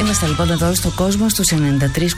Είμαστε λοιπόν εδώ στο κόσμο στους 93,6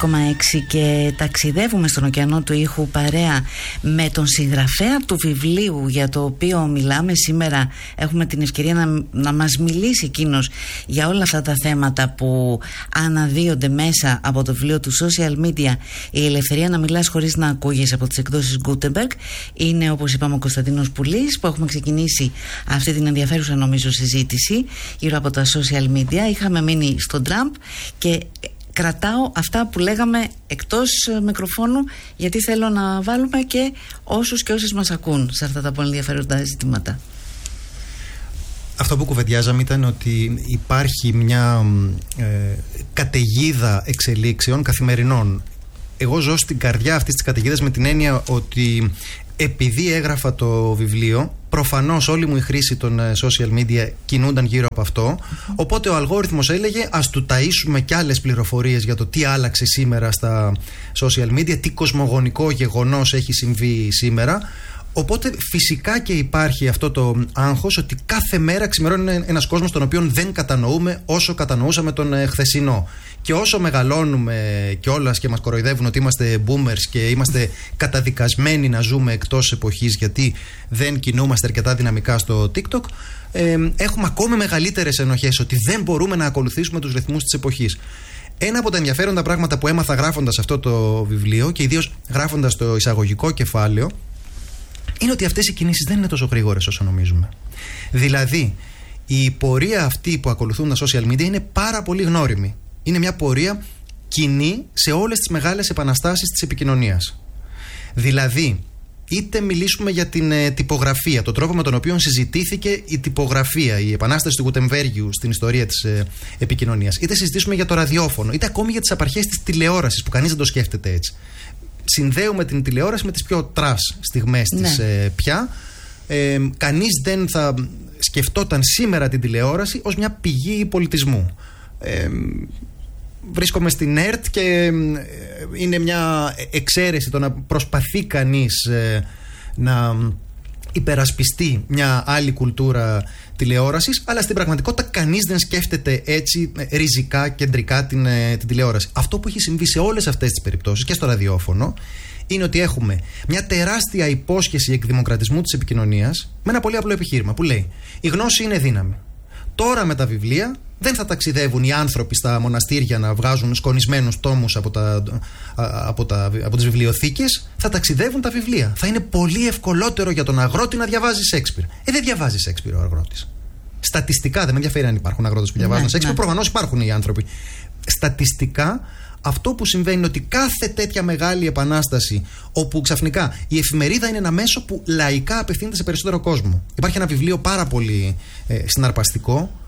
και ταξιδεύουμε στον ωκεανό του ήχου παρέα με τον συγγραφέα του βιβλίου για το οποίο μιλάμε σήμερα. Έχουμε την ευκαιρία να μας μιλήσει εκείνος για όλα αυτά τα θέματα που αναδύονται μέσα από το βιβλίο του Social Media, η ελευθερία να μιλάς χωρίς να ακούγεσαι, από τις εκδόσεις Gutenberg. Είναι, όπως είπαμε, ο Κωνσταντίνος Πουλής, που έχουμε ξεκινήσει αυτή την ενδιαφέρουσα νομίζω συζήτηση γύρω από τα social media. Είχαμε μείνει στον Τραμπ και κρατάω αυτά που λέγαμε εκτός μικροφώνου, γιατί θέλω να βάλουμε και όσους και όσες μας ακούν σε αυτά τα πολύ ενδιαφέροντα ζητήματα. Αυτό που κουβεντιάζαμε ήταν ότι υπάρχει μια καταιγίδα εξελίξεων καθημερινών. Εγώ ζω στην καρδιά αυτής της καταιγίδας με την έννοια ότι επειδή έγραφα το βιβλίο, προφανώς όλη μου η χρήση των social media κινούνταν γύρω από αυτό. Οπότε ο αλγόριθμος έλεγε ας του ταΐσουμε κι άλλες πληροφορίες για το τι άλλαξε σήμερα στα social media, τι κοσμογονικό γεγονός έχει συμβεί σήμερα. Οπότε φυσικά και υπάρχει αυτό το άγχος ότι κάθε μέρα ξημερώνει ένας κόσμος τον οποίο δεν κατανοούμε όσο κατανοούσαμε τον χθεσινό. Και όσο μεγαλώνουμε κιόλας και μας κοροϊδεύουν ότι είμαστε boomers και είμαστε καταδικασμένοι να ζούμε εκτός εποχής γιατί δεν κινούμαστε αρκετά δυναμικά στο TikTok, έχουμε ακόμη μεγαλύτερες ενοχές ότι δεν μπορούμε να ακολουθήσουμε τους ρυθμούς της εποχής. Ένα από τα ενδιαφέροντα πράγματα που έμαθα γράφοντας αυτό το βιβλίο και ιδίως γράφοντας το εισαγωγικό κεφάλαιο είναι ότι αυτές οι κινήσεις δεν είναι τόσο γρήγορες όσο νομίζουμε. Δηλαδή, η πορεία αυτή που ακολουθούν τα social media είναι πάρα πολύ γνώριμη. Είναι μια πορεία κοινή σε όλες τις μεγάλες επαναστάσεις της επικοινωνίας. Δηλαδή, είτε μιλήσουμε για την τυπογραφία, τον τρόπο με τον οποίο συζητήθηκε η τυπογραφία, η επανάσταση του Γουτεμβέργιου στην ιστορία της επικοινωνίας, είτε συζητήσουμε για το ραδιόφωνο, είτε ακόμη για τις απαρχές της τηλεόρασης, που κανείς δεν το σκέφτεται έτσι. Συνδέουμε την τηλεόραση με τις πιο τρας στιγμές της πια. Κανείς δεν θα σκεφτόταν σήμερα την τηλεόραση ως μια πηγή πολιτισμού. Βρίσκομαι στην ΕΡΤ και είναι μια εξαίρεση το να προσπαθεί κανείς να υπερασπιστεί μια άλλη κουλτούρα τηλεόρασης, αλλά στην πραγματικότητα κανείς δεν σκέφτεται έτσι ριζικά, κεντρικά την τηλεόραση. Αυτό που έχει συμβεί σε όλες αυτές τις περιπτώσεις και στο ραδιόφωνο είναι ότι έχουμε μια τεράστια υπόσχεση εκδημοκρατισμού της επικοινωνίας με ένα πολύ απλό επιχείρημα που λέει: η γνώση είναι δύναμη. Τώρα με τα βιβλία δεν θα ταξιδεύουν οι άνθρωποι στα μοναστήρια να βγάζουν σκονισμένους τόμους από τις βιβλιοθήκες, θα ταξιδεύουν τα βιβλία. Θα είναι πολύ ευκολότερο για τον αγρότη να διαβάζει Σέξπιρ. Δεν διαβάζει Σέξπιρ ο αγρότης. Στατιστικά, δεν με ενδιαφέρει αν υπάρχουν αγρότες που διαβάζουν Σέξπιρ, προφανώς υπάρχουν οι άνθρωποι. Στατιστικά, αυτό που συμβαίνει είναι ότι κάθε τέτοια μεγάλη επανάσταση, όπου ξαφνικά η εφημερίδα είναι ένα μέσο που λαϊκά απευθύνεται σε περισσότερο κόσμο. Υπάρχει ένα βιβλίο πάρα πολύ συναρπαστικό,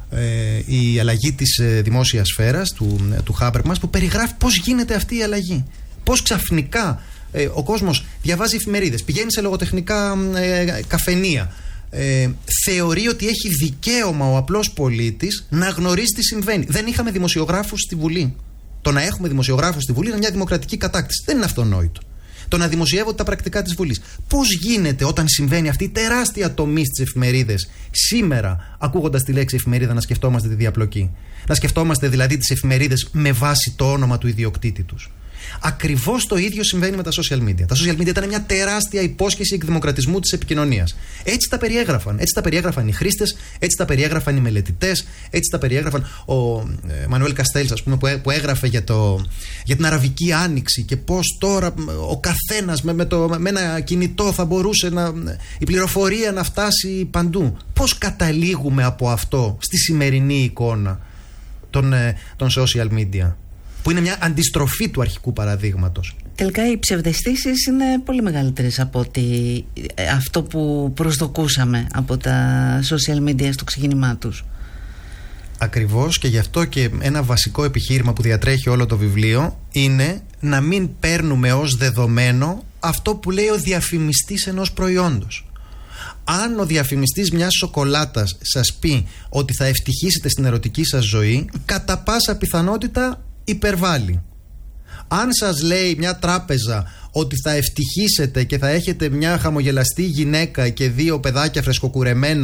η αλλαγή της δημόσιας σφαίρας του Χάμπερμας, που περιγράφει πώς γίνεται αυτή η αλλαγή. Πώς ξαφνικά ο κόσμος διαβάζει εφημερίδες, πηγαίνει σε λογοτεχνικά καφενεία, θεωρεί ότι έχει δικαίωμα ο απλός πολίτης να γνωρίζει τι συμβαίνει. Δεν είχαμε δημοσιογράφους στη Βουλή. Το να έχουμε δημοσιογράφους στη Βουλή είναι μια δημοκρατική κατάκτηση. Δεν είναι αυτονόητο. Το να δημοσιεύονται τα πρακτικά της Βουλής. Πώς γίνεται όταν συμβαίνει αυτή η τεράστια τομή στις εφημερίδες, σήμερα, ακούγοντας τη λέξη εφημερίδα, να σκεφτόμαστε τη διαπλοκή? Να σκεφτόμαστε δηλαδή τις εφημερίδες με βάση το όνομα του ιδιοκτήτη τους. Ακριβώς το ίδιο συμβαίνει με τα social media. Τα social media ήταν μια τεράστια υπόσχεση εκδημοκρατισμού της επικοινωνίας. Έτσι τα περιέγραφαν. Έτσι τα περιέγραφαν οι χρήστες, έτσι τα περιέγραφαν οι μελετητές, έτσι τα περιέγραφαν ο Μανουέλ Καστέλς, ας πούμε, που έγραφε για την Αραβική Άνοιξη και πώς τώρα ο καθένας με ένα κινητό θα μπορούσε η πληροφορία να φτάσει παντού. Πώς καταλήγουμε από αυτό στη σημερινή εικόνα των social media, που είναι μια αντιστροφή του αρχικού παραδείγματος? Τελικά οι ψευδαισθήσεις είναι πολύ μεγαλύτερες από αυτό που προσδοκούσαμε από τα social media στο ξεκίνημά τους. Ακριβώς, και γι' αυτό και ένα βασικό επιχείρημα που διατρέχει όλο το βιβλίο είναι να μην παίρνουμε ως δεδομένο αυτό που λέει ο διαφημιστής ενός προϊόντος. Αν ο διαφημιστής μιας σοκολάτας σας πει ότι θα ευτυχήσετε στην ερωτική σας ζωή, κατά πάσα πιθανότητα υπερβάλλει. Αν σας λέει μια τράπεζα ότι θα ευτυχήσετε και θα έχετε μια χαμογελαστή γυναίκα και 2 παιδάκια φρεσκοκουρεμένα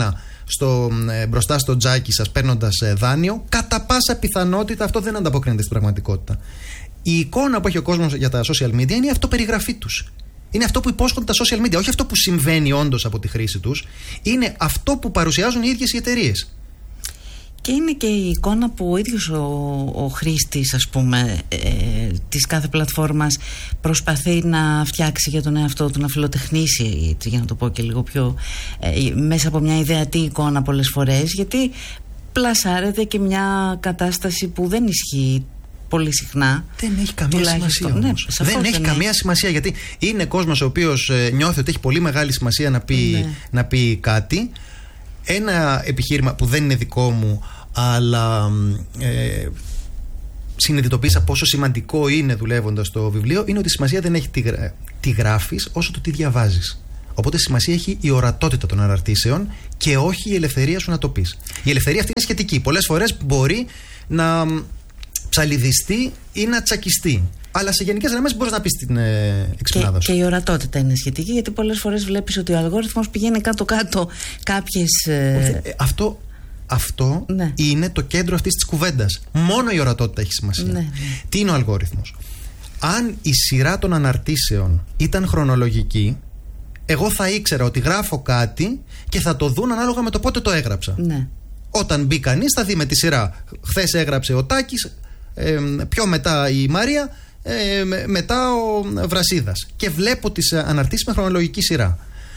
μπροστά στο τζάκι σας παίρνοντας δάνειο, κατά πάσα πιθανότητα αυτό δεν ανταποκρίνεται στην πραγματικότητα. Η εικόνα που έχει ο κόσμος για τα social media είναι η αυτοπεριγραφή τους. Είναι αυτό που υπόσχονται τα social media, όχι αυτό που συμβαίνει όντως από τη χρήση τους. Είναι αυτό που παρουσιάζουν οι ίδιες οι εταιρείες. Και είναι και η εικόνα που ο ίδιος ο χρήστης, ας πούμε, της κάθε πλατφόρμας προσπαθεί να φτιάξει για τον εαυτό του, να φιλοτεχνήσει, για να το πω και λίγο πιο μέσα από μια ιδεατή εικόνα πολλές φορές, γιατί πλασάρεται και μια κατάσταση που δεν ισχύει πολύ συχνά. Δεν έχει καμία σημασία όμως. Ναι, δεν έχει καμία σημασία, γιατί είναι κόσμος ο οποίος νιώθει ότι έχει πολύ μεγάλη σημασία να πει κάτι. Ένα επιχείρημα που δεν είναι δικό μου, αλλά συνειδητοποίησα πόσο σημαντικό είναι δουλεύοντας το βιβλίο, είναι ότι η σημασία δεν έχει τι γράφεις όσο το τι διαβάζεις. Οπότε σημασία έχει η ορατότητα των αναρτήσεων και όχι η ελευθερία σου να το πεις. Η ελευθερία αυτή είναι σχετική. Πολλές φορές μπορεί να ψαλιδιστεί ή να τσακιστεί. Αλλά σε γενικές γραμμές μπορείς να πεις την εξυπνάδα σου. Και η ορατότητα είναι σχετική, γιατί πολλές φορές βλέπεις ότι ο αλγόριθμος πηγαίνει κάτω-κάτω κάποιες. Αυτό ναι. είναι το κέντρο αυτής της κουβέντας. Μόνο η ορατότητα έχει σημασία. Ναι. Τι είναι ο αλγόριθμος? Αν η σειρά των αναρτήσεων ήταν χρονολογική, εγώ θα ήξερα ότι γράφω κάτι και θα το δουν ανάλογα με το πότε το έγραψα. Ναι. Όταν μπει κανείς θα δει με τη σειρά. Χθες έγραψε ο Τάκης, πιο μετά η Μαρία, μετά ο Βρασίδας. Και βλέπω τις αναρτήσεις με χρονολογική σειρά.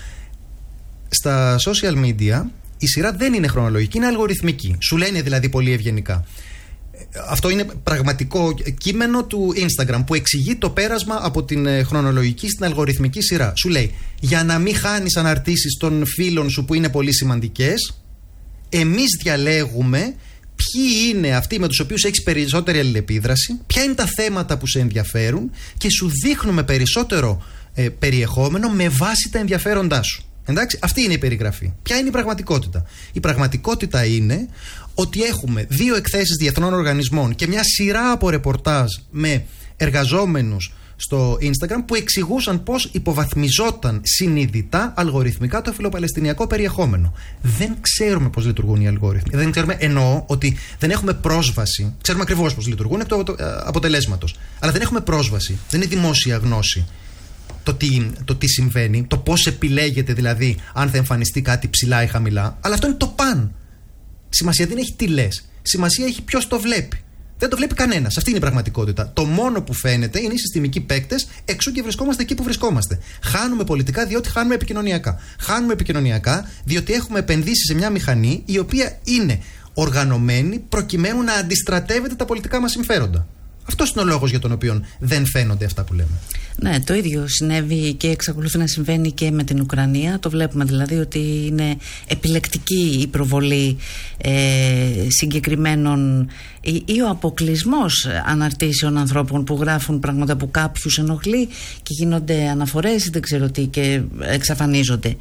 Στα social media η σειρά δεν είναι χρονολογική, είναι αλγοριθμική. Σου λένε δηλαδή πολύ ευγενικά. Αυτό είναι πραγματικό κείμενο του Instagram που εξηγεί το πέρασμα από την χρονολογική στην αλγοριθμική σειρά. Σου λέει, για να μην χάνεις αναρτήσεις των φίλων σου που είναι πολύ σημαντικές, εμείς διαλέγουμε ποιοι είναι αυτοί με τους οποίους έχεις περισσότερη αλληλεπίδραση, ποια είναι τα θέματα που σε ενδιαφέρουν και σου δείχνουμε περισσότερο περιεχόμενο με βάση τα ενδιαφέροντά σου. Εντάξει, αυτή είναι η περιγραφή. Ποια είναι η πραγματικότητα? Η πραγματικότητα είναι ότι έχουμε 2 εκθέσεις διεθνών οργανισμών και μια σειρά από ρεπορτάζ με εργαζόμενους στο Instagram που εξηγούσαν πώς υποβαθμιζόταν συνειδητά αλγοριθμικά το φιλοπαλαιστινιακό περιεχόμενο. Δεν ξέρουμε πώς λειτουργούν οι αλγόριθμοι. Δεν ξέρουμε, εννοώ ότι δεν έχουμε πρόσβαση. Ξέρουμε ακριβώς πώς λειτουργούν εκ του αποτελέσματος. Αλλά δεν έχουμε πρόσβαση. Δεν είναι δημόσια γνώση το τι συμβαίνει, το πώς επιλέγεται δηλαδή αν θα εμφανιστεί κάτι ψηλά ή χαμηλά. Αλλά αυτό είναι το παν. Σημασία δεν έχει τι λες. Σημασία έχει ποιος το βλέπει. Δεν το βλέπει κανένας. Αυτή είναι η πραγματικότητα. Το μόνο που φαίνεται είναι οι συστημικοί παίκτες, εξού και βρισκόμαστε εκεί που βρισκόμαστε. Χάνουμε πολιτικά διότι χάνουμε επικοινωνιακά. Χάνουμε επικοινωνιακά διότι έχουμε επενδύσει σε μια μηχανή η οποία είναι οργανωμένη προκειμένου να αντιστρατεύεται τα πολιτικά μας συμφέροντα. Αυτός είναι ο λόγος για τον οποίο δεν φαίνονται αυτά που λέμε. Ναι, το ίδιο συνέβη και εξακολουθεί να συμβαίνει και με την Ουκρανία. Το βλέπουμε δηλαδή ότι είναι επιλεκτική η προβολή συγκεκριμένων ή ο αποκλεισμός αναρτήσεων ανθρώπων που γράφουν πράγματα που κάποιους ενοχλεί και γίνονται αναφορές ή δεν ξέρω τι και εξαφανίζονται.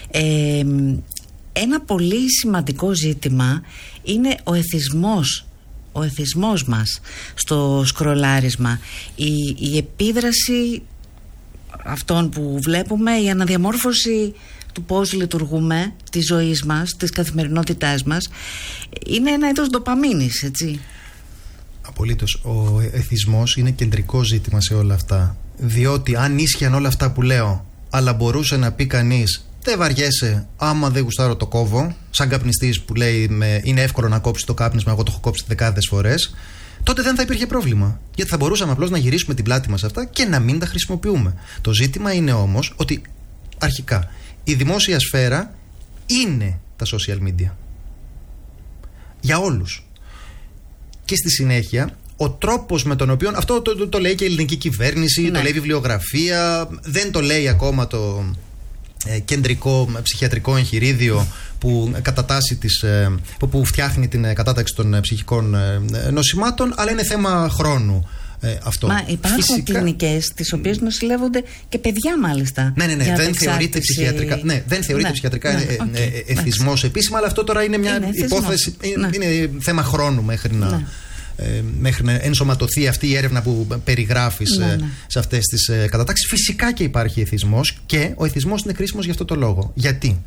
Ένα πολύ σημαντικό ζήτημα είναι ο εθισμός μας στο σκρολάρισμα, η επίδραση αυτών που βλέπουμε, η αναδιαμόρφωση του πώς λειτουργούμε, της ζωής μας, της καθημερινότητάς μας, είναι ένα είδος ντοπαμίνης, έτσι. Απολύτως. Ο εθισμός είναι κεντρικό ζήτημα σε όλα αυτά, διότι αν ίσχυαν όλα αυτά που λέω, αλλά μπορούσε να πει κανείς δεν βαριέσαι, άμα δεν γουστάρω το κόβω, σαν καπνιστής που λέει είναι εύκολο να κόψει το κάπνισμα, εγώ το έχω κόψει δεκάδες φορές, τότε δεν θα υπήρχε πρόβλημα. Γιατί θα μπορούσαμε απλώς να γυρίσουμε την πλάτη μας αυτά και να μην τα χρησιμοποιούμε. Το ζήτημα είναι όμως ότι αρχικά η δημόσια σφαίρα είναι τα social media. Για όλους. Και στη συνέχεια ο τρόπος με τον οποίο. Αυτό το λέει και η ελληνική κυβέρνηση, ναι. Το λέει η βιβλιογραφία, δεν το λέει ακόμα το κεντρικό ψυχιατρικό εγχειρίδιο που που φτιάχνει την κατάταξη των ψυχικών νοσημάτων, αλλά είναι θέμα χρόνου αυτό. Μα υπάρχουν κλινικές τις οποίες νοσηλεύονται και παιδιά μάλιστα. Ναι, δεν θεωρείται ψυχιατρικά. Ναι, δεν θεωρείται ψυχιατρικά εθισμός επίσημα, αλλά αυτό τώρα είναι μια υπόθεση. Είναι θέμα χρόνου μέχρι να ενσωματωθεί αυτή η έρευνα που περιγράφεις σε αυτές τις κατατάξεις. Φυσικά και υπάρχει εθισμός και ο εθισμός είναι κρίσιμος για αυτό το λόγο. Γιατί?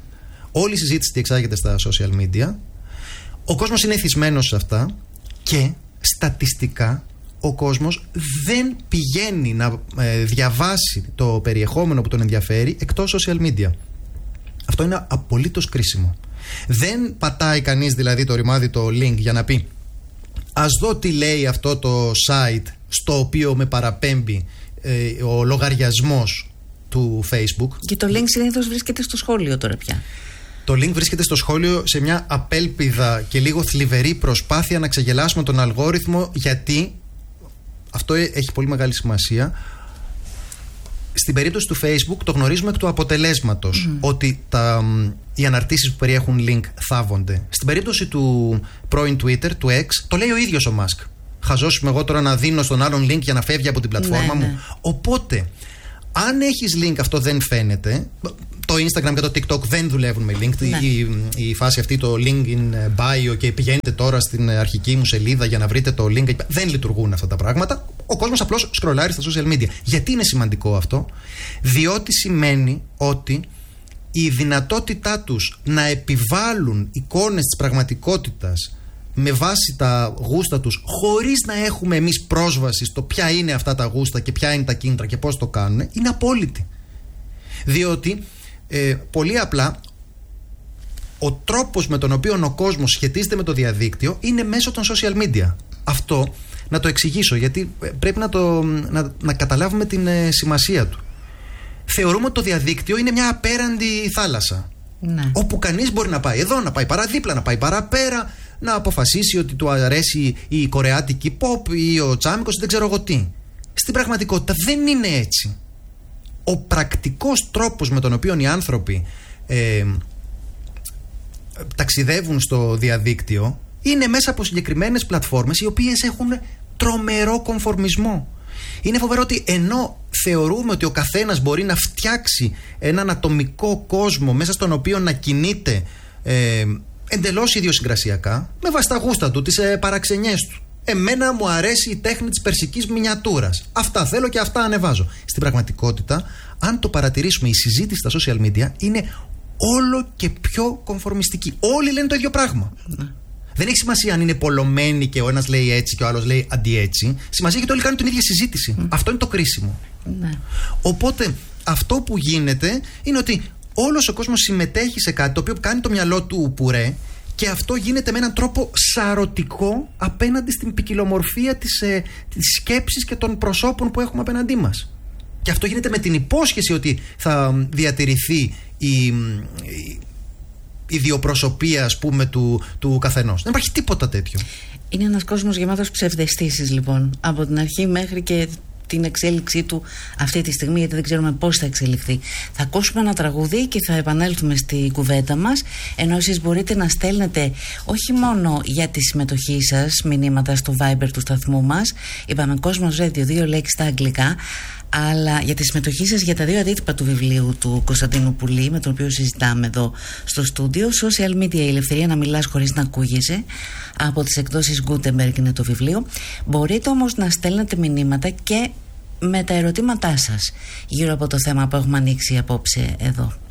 Όλη η συζήτηση διεξάγεται στα social media. Ο κόσμος είναι εθισμένος σε αυτά και στατιστικά ο κόσμος δεν πηγαίνει να διαβάσει το περιεχόμενο που τον ενδιαφέρει εκτός social media. Αυτό είναι απολύτως κρίσιμο. Δεν πατάει κανείς δηλαδή το ρημάδι, το link για να πει ας δω τι λέει αυτό το site στο οποίο με παραπέμπει ο λογαριασμός του Facebook. Και το link συνήθως βρίσκεται στο σχόλιο τώρα πια. Το link βρίσκεται στο σχόλιο σε μια απέλπιδα και λίγο θλιβερή προσπάθεια να ξεγελάσουμε τον αλγόριθμο, γιατί αυτό έχει πολύ μεγάλη σημασία. Στην περίπτωση του Facebook το γνωρίζουμε εκ του αποτελέσματος ότι οι αναρτήσεις που περιέχουν link θάβονται. Στην περίπτωση του πρώην Twitter, του X, το λέει ο ίδιος ο Musk. Χαζός είμαι εγώ τώρα να δίνω στον άλλον link για να φεύγει από την πλατφόρμα μου. Οπότε, αν έχεις link, αυτό δεν φαίνεται. Το Instagram και το TikTok δεν δουλεύουν με link. Η φάση αυτή, το link in bio και πηγαίνετε τώρα στην αρχική μου σελίδα για να βρείτε το link. Δεν λειτουργούν αυτά τα πράγματα. Ο κόσμος απλώς σκρολάρει στα social media. Γιατί είναι σημαντικό αυτό? Διότι σημαίνει ότι η δυνατότητά τους να επιβάλλουν εικόνες της πραγματικότητας με βάση τα γούστα τους, χωρίς να έχουμε εμείς πρόσβαση στο ποια είναι αυτά τα γούστα και ποια είναι τα κίνητρα και πώς το κάνουν, είναι απόλυτη. Διότι πολύ απλά ο τρόπος με τον οποίο ο κόσμος σχετίζεται με το διαδίκτυο είναι μέσω των social media. Αυτό να το εξηγήσω, γιατί πρέπει να καταλάβουμε την σημασία του. Θεωρούμε ότι το διαδίκτυο είναι μια απέραντη θάλασσα. Ναι. Όπου κανείς μπορεί να πάει εδώ, να πάει παραδίπλα, να πάει παραπέρα, να αποφασίσει ότι του αρέσει η κορεάτικη pop ή ο τσάμικος, δεν ξέρω εγώ τι. Στην πραγματικότητα δεν είναι έτσι. Ο πρακτικός τρόπος με τον οποίο οι άνθρωποι ταξιδεύουν στο διαδίκτυο είναι μέσα από συγκεκριμένες πλατφόρμες οι οποίες έχουν τρομερό κομφορμισμό. Είναι φοβερό ότι ενώ θεωρούμε ότι ο καθένας μπορεί να φτιάξει έναν ατομικό κόσμο μέσα στον οποίο να κινείται εντελώς ιδιοσυγκρασιακά, με βάση τα γούστα του, τις παραξενιές του. Εμένα μου αρέσει η τέχνη της περσικής μινιατούρας. Αυτά θέλω και αυτά ανεβάζω. Στην πραγματικότητα, αν το παρατηρήσουμε, η συζήτηση στα social media είναι όλο και πιο κομφορμιστική. Όλοι λένε το ίδιο πράγμα. Δεν έχει σημασία αν είναι πολλωμένοι και ο ένας λέει έτσι και ο άλλος λέει αντιέτσι. Σημασία έχει ότι όλοι κάνουν την ίδια συζήτηση. Αυτό είναι το κρίσιμο. Οπότε αυτό που γίνεται είναι ότι όλος ο κόσμος συμμετέχει σε κάτι το οποίο κάνει το μυαλό του πουρέ, και αυτό γίνεται με έναν τρόπο σαρωτικό απέναντι στην ποικιλομορφία της σκέψης και των προσώπων που έχουμε απέναντί μας. Και αυτό γίνεται με την υπόσχεση ότι θα διατηρηθεί η ιδιοπροσωπία, ας πούμε, του καθενός. Δεν υπάρχει τίποτα τέτοιο. Είναι ένας κόσμος γεμάτος ψευδαισθήσεις, λοιπόν, από την αρχή μέχρι και την εξέλιξή του αυτή τη στιγμή, γιατί δεν ξέρουμε πώς θα εξελιχθεί. Θα ακούσουμε ένα τραγούδι και θα επανέλθουμε στη κουβέντα μας, ενώ εσείς μπορείτε να στέλνετε όχι μόνο για τη συμμετοχή σας μηνύματα στο Viber του σταθμού μας, είπαμε Κόσμος Radio, 2 λέξεις στα αγγλικά, αλλά για τη συμμετοχή σας για τα 2 αντίτυπα του βιβλίου του Κωνσταντίνου Πουλή, με τον οποίο συζητάμε εδώ στο στούντιο. Social media, η ελευθερία να μιλάς χωρίς να ακούγεσαι, από τις εκδόσεις Gutenberg είναι το βιβλίο. Μπορείτε όμως να στέλνετε μηνύματα και με τα ερωτήματά σας γύρω από το θέμα που έχουμε ανοίξει απόψε εδώ.